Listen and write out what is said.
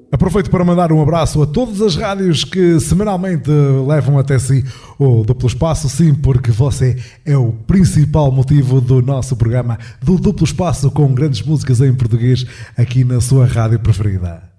Aproveito para mandar um abraço a todas as rádios que semanalmente levam até si o Duplo Espaço, sim, porque você é o principal motivo do nosso programa do Duplo Espaço com grandes músicas em português aqui na sua rádio preferida.